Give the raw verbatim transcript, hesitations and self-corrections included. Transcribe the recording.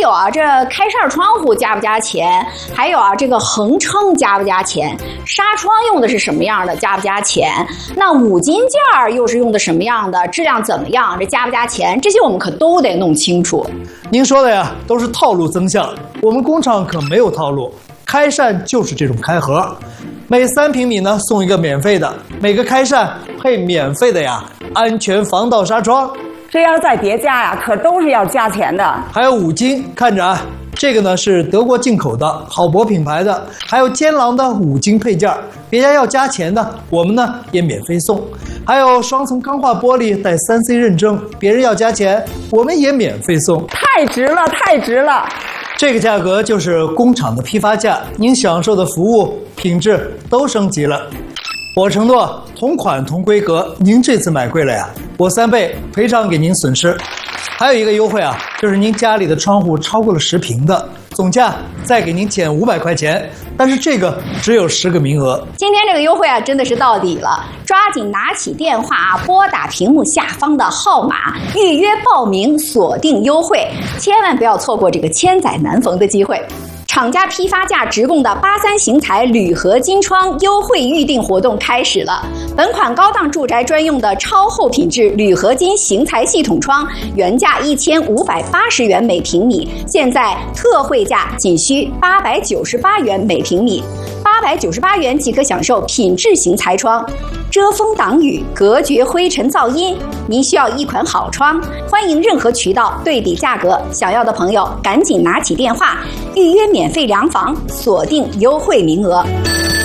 有啊，这开扇窗户加不加钱？还有啊，这个横撑加不加钱？纱窗用的是什么样的？加不加钱？那五金件儿又是用的什么样的？质量怎么样？这加不加钱？这些我们可都得弄清楚。 您说的呀，都是套路增项，我们工厂可没有套路，开扇就是这种开盒，每三平米呢送一个免费的，每个开扇配免费的呀安全防盗纱窗。 这要再叠加呀，可都是要加钱的。 还有五金，看着啊，这个呢是德国进口的好博品牌的，还有坚狼的五金配件，别家要加钱的，我们呢也免费送。还有双层钢化玻璃带 三 C 认证，别人要加钱，我们也免费送。 太值了，太值了！ 这个价格就是工厂的批发价，您享受的服务品质都升级了。我承诺同款同规格，您这次买贵了呀，我三倍赔偿给您损失。还有一个优惠啊，就是您家里的窗户超过了十平的，总价再给您减五百块钱，但是这个只有十个名额。 今天这个优惠啊，真的是到底了，抓紧拿起电话啊，拨打屏幕下方的号码，预约报名，锁定优惠，千万不要错过这个千载难逢的机会。厂家批发价直供的八三型材铝合金窗优惠预定活动开始了。本款高档住宅专用的超厚品质铝合金型材系统窗，原价一千五百八十元每平米，现在特惠价仅需八百九十八元每平米，八百九十八元即可享受品质型材窗，遮风挡雨，隔绝灰尘噪音。您需要一款好窗，欢迎任何渠道对比价格，想要的朋友赶紧拿起电话预约免费量房，锁定优惠名额。